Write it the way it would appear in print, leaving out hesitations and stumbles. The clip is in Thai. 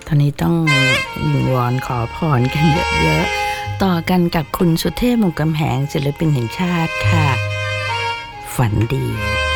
ตอนนี้ต้องวิงวอนขอพรกันเยอะๆต่อกันกับคุณสุเทพ วงศ์กำแหงศิลปินแห่งชาติค่ะฝันดี